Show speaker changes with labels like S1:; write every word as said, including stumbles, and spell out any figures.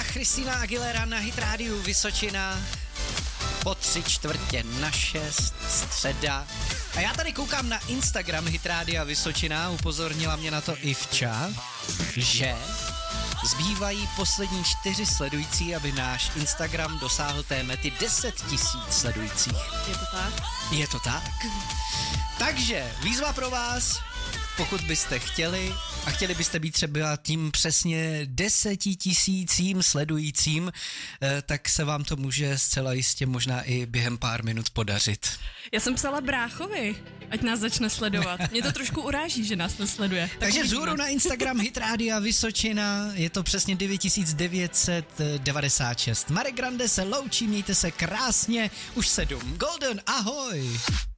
S1: Christina Aguilera na Hit Radio Vysočina. Po tři čtvrtě na šest, středa. A já tady koukám na Instagram Hit Rádia Vysočina, upozornila mě na to Ivča, že zbývají poslední čtyři sledující, aby náš Instagram dosáhl té mety deset tisíc sledujících.
S2: Je to tak?
S1: Je to tak. Takže výzva pro vás, pokud byste chtěli a chtěli byste být třeba tím přesně desetitisícím sledujícím, tak se vám to může zcela jistě možná i během pár minut podařit.
S2: Já jsem psala bráchovi, ať nás začne sledovat. Mě to trošku uráží, že nás nesleduje. Tak
S1: Takže
S2: uvidíme.
S1: vzhůru na Instagram Hit Rádia Vysočina, je to přesně devět tisíc devět set devadesát šest. Marek Grande se loučí, mějte se krásně, už sedm. Golden, ahoj!